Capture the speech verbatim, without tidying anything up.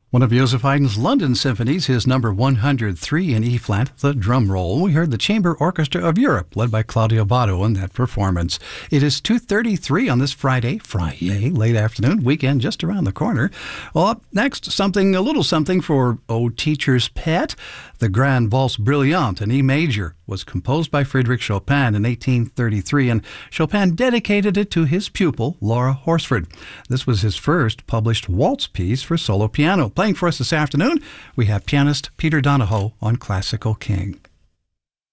One of Joseph Haydn's London symphonies, his number one hundred three in E-flat, the drum roll. We heard the Chamber Orchestra of Europe, led by Claudio Botto in that performance. It is two thirty-three on this Friday, Friday, late afternoon, weekend just around the corner. Well, up next, something, a little something for O Teacher's Pet. The Grand Valse Brillante in E major was composed by Frédéric Chopin in eighteen thirty-three, and Chopin dedicated it to his pupil, Laura Horsford. This was his first published waltz piece for solo piano. Playing for us this afternoon, we have pianist Peter Donahoe on Classical King.